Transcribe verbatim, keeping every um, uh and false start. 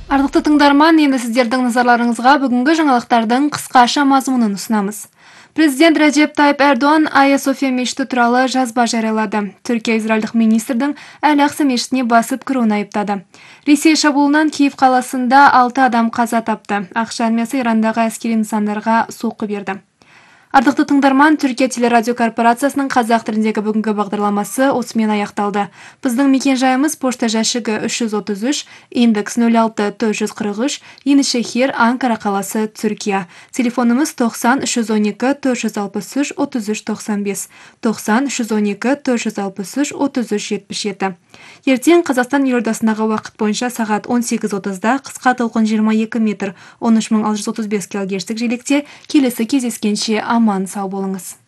Ардақты тыңдарман, енді сіздердің назарларыңызға бүгінгі жаңалықтардың қысқаша мазмұнын ұсынамыз. Президент Реджеп Тайып Эрдоған Айя София мешіті туралы жазба жариялады. Түркия израильдік министрдің Әл-Ақса мешітіне басып кіруін айыптады. Ресей шабуылынан Киев қаласында алты адам қаза тапты. Ақш армиясы Ирандағы әскери нысандарға соққы берді. Ардақты тыңдарман, Түркия телерадио корпорациясының қазақ тіліндегі бүгінгі бағдарламасы осымен аяқталды. Біздің мекен жайымыз пошта жәшігі үш жүз отыз үш, индекс нөл алты төрт жүз қырық үш, Енішехир, Анкара қаласы, Түркия. Телефонымыз тоқсан үш жүз он екі төрт жүз алпыс үш отыз үш тоқсан бес, тоқсан үш жүз он екі төрт жүз алпыс үш отыз үш жетпіс жеті. Ертең Қазақстан елордасындағы уақыт бойынша сағат он сегіз отызда қысқа толқын жиырма екі метр, он үш мың алты жүз отыз бес килогерцтік желекте келесі кездескенше аман сау болыңыз.